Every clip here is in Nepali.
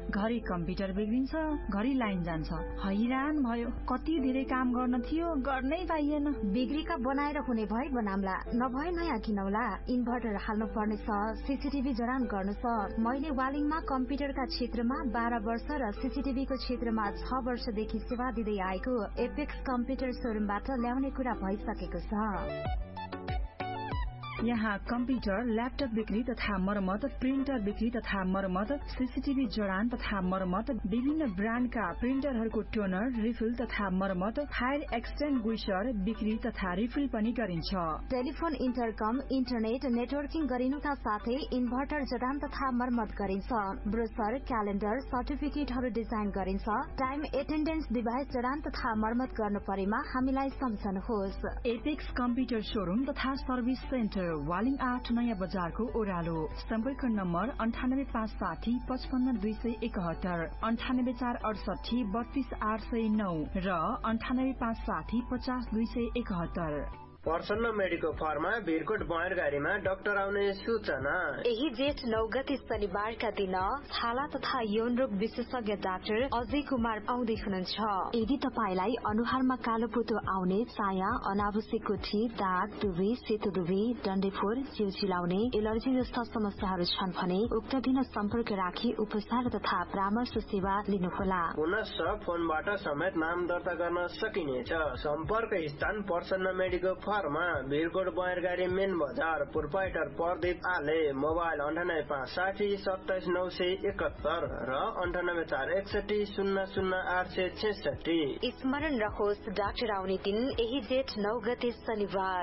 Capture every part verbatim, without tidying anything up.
घरि कम्प्युटर बिग्रिन्छ, घरि लाइन जान्छ। हैरान भयो, कति धेरै काम गर्न थियो, गर्नै पाइएन। बिग्रीका बनाएर हुने भए बनाम्ला, नभए नयाँ किनौला। इन्भर्टर हाल्नु पर्नेछ, सीसीटीभी जडान गर्नु छ। मैले वालिङमा कम्प्युटरका क्षेत्रमा बाह्र वर्ष र सीसीटीभीको क्षेत्रमा छ वर्षदेखि सेवा दिँदै आएको एपेक्स कम्प्युटर शोरूमबाट ल्याउने कुरा भइसकेको छ। यहाँ कम्प्युटर, ल्यापटप बिक्री तथा मर्मत, प्रिन्टर बिक्री तथा मर्मत, सीसीटीभी जडान तथा मर्मत, विभिन्न ब्रान्डका प्रिन्टरहरूको टोनर, रिफिल तथा मर्मत, फायर एक्सटेन्गुइशर बिक्री तथा रिफिल पनि गरिन्छ। टेलिफोन, इन्टरकम, इन्टरनेट नेटवर्किङ गरिनुका साथै इन्भर्टर जडान तथा मर्मत गरिन्छ। ब्रोशर, क्यालेन्डर, सर्टिफिकेटहरू डिजाइन गरिन्छ। टाइम एटेन्डेन्स डिभाइस जडान तथा मर्मत गर्नु परेमा हामीलाई सम्झनुहोस्। एपेक्स कम्प्युटर शोरूम तथा सर्भिस सेन्टर, वालिङ आठ नयाँ बजारको ओह्रालो। सम्पर्क नम्बर अन्ठानब्बे पाँच साठी पचपन्न दुई सय एकहत्तर, अन्ठानब्बे चार अडसठी बत्तीस आठ सय नौ र अन्ठानब्बे पाँच साठी पचास दुई सय एकहत्तर। प्रसन्न मेडिकल फार्मा भिरकोट बयरगाडीमा डाक्टर आउने सूचना। यही जेठ नौ गते शनिबारका दिन छाला तथा यौन रोग विशेषज्ञ डाक्टर अजय कुमार आउँदै हुनुहुन्छ। यदि तपाईलाई अनुहारमा कालो पोतो आउने, चाया, अनावश्यक गुठी, दाग, दुबी, सेतो दुबी, डन्डेफोर, जिउ चिलाउने, एलर्जी जस्ता समस्याहरू छन् भने उक्त दिन सम्पर्क राखी उपचार तथा परामर्श सेवा लिनुहोला। पुनश्च फोनबाट समेत नाम दर्ता गर्न सकिनेछ। सम्पर्क स्थान प्रसन्न मेडिकल फार्मा भिरकोट बयरगाडी मेन बजार। प्रोपाइटर प्रदीप आले। मोबाइल अन्ठानब्बे पाँच साठी सत्ताइस नौ सय एकहत्तर र अन्ठानब्बे चार एकसठी शून्य शून्य आठ सय छेसठी। स्मरण रहोस्, डाक्टर आउने दिन यही जेठ नौ गते शनिबार।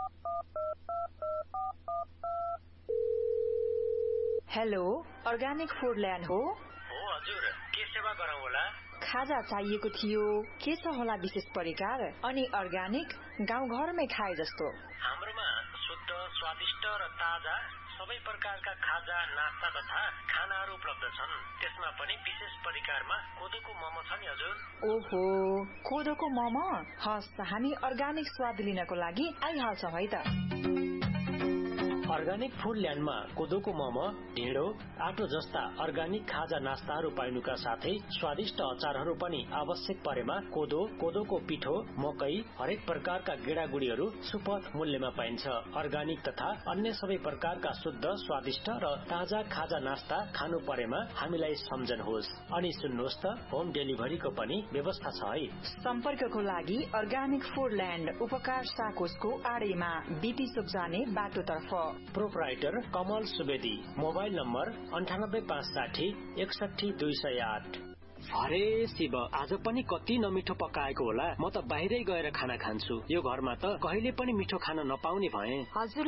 हेलो, अर्ग्यानिक फूड ल्यान्ड हो? हो हजुर, के सेवा गरौँ होला? खाजा चाहिएको थियो, के छ होला विशेष परिकार? अनि अर्ग्यानिक, गाउँ घरमै खाए जस्तो। हाम्रोमा शुद्ध, स्वादिष्ट र ताजा सबै प्रकारका खाजा, नास्ता तथा खानाहरू उपलब्ध छन्। त्यसमा पनि विशेष परिकारमा कोदोको मोमो छ नि हजुर। ओहो, कोदोको मोमो? हस्, हामी अर्ग्यानिक स्वाद लिनको लागि आइहाल्छौँ है त। अर्ग्यानिक फूड ल्यान्डमा कोदोको मोमो, ढिँडो, आटो जस्ता अर्ग्यानिक खाजा नास्ताहरू पाइनुका साथै स्वादिष्ट अचारहरू पनि आवश्यक परेमा कोदो, कोदोको पिठो, मकै, हरेक प्रकारका गेडागुडीहरू सुपथ मूल्यमा पाइन्छ। अर्ग्यानिक तथा अन्य सबै प्रकारका शुद्ध, स्वादिष्ट र ताजा खाजा नास्ता खानु परेमा हामीलाई सम्झनुहोस्। अनि सुन्नुहोस् त, होम डेलिभरीको पनि व्यवस्था छ है। सम्पर्कको लागि अर्ग्यानिक फूड ल्यान्ड, उपकार साकोसको आडेमा, बीटी चोक जाने बाटोतर्फ। प्रोपराइटर कमल सुवेदी। मोबाइल नम्बर अन्ठानब्बे पाँच साठी एकसठी दुई सय आठ। अरे शिव, आज पनि कति नमिठो पकाएको होला। म त बाहिरै गएर खाना खान्छु। यो घरमा त कहिले पनि मिठो खाना नपाउने भए। हजुर